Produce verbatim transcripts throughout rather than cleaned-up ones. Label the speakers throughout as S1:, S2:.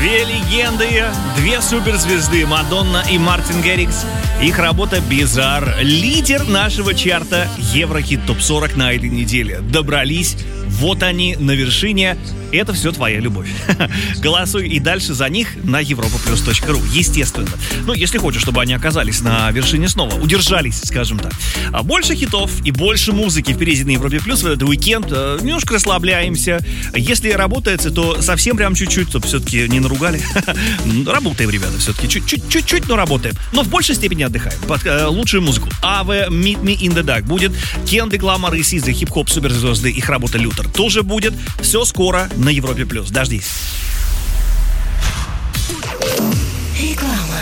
S1: Две легенды, две суперзвезды, Мадонна и Мартин Гаррикс. Их работа «Bizarre», лидер нашего чарта Еврохит топ сорок на этой неделе. Добрались, вот они на вершине. Это все твоя любовь. Голосуй и дальше за них на европа плюс точка ру, естественно. Ну, если хочешь, чтобы они оказались на вершине снова, удержались, скажем так. А больше хитов и больше музыки впереди на Европе плюс в этот уикенд. Немножко расслабляемся. Если работается, то совсем прям чуть-чуть, чтобы все-таки не наругали. Работаем, ребята, все-таки чуть-чуть, но работаем. Но в большей степени отдыхаем. Под э, лучшую музыку. Ave, Meet Me in the Dark будет. Kendrick Lamar и Сиза, хип-хоп суперзвезды, их работа Лютер тоже будет. Все скоро на Европе плюс. Дождись.
S2: Реклама.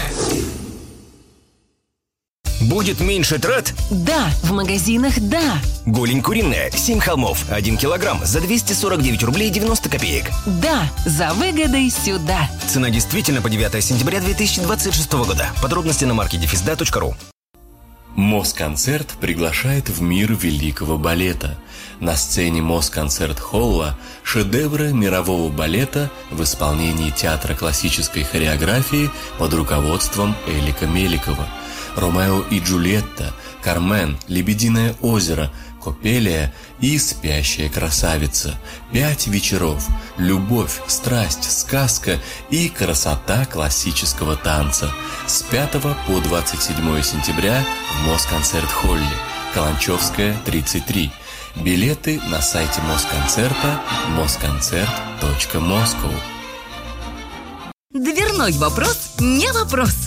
S3: Будет меньше трат?
S2: Да, в магазинах да.
S3: Голень куриная, семь холмов, один килограмм за двести сорок девять рублей девяносто копеек.
S2: Да, за выгодой сюда.
S3: Цена действительно по девятое сентября две тысячи двадцать шестого года. Подробности на маркете физда точка ру.
S4: Москонцерт приглашает в мир великого балета. На сцене Москонцерт-холла шедевры мирового балета в исполнении театра классической хореографии под руководством Элика Меликова. «Ромео и Джульетта», «Кармен», «Лебединое озеро», «Копелия» и «Спящая красавица». Пять вечеров. Любовь, страсть, сказка и красота классического танца. С пятого по двадцать седьмое сентября в Москонцерт-холле. Каланчевская, тридцать три. Билеты на сайте Москонцерта москонцерт точка москва.
S2: Дверной вопрос не вопрос.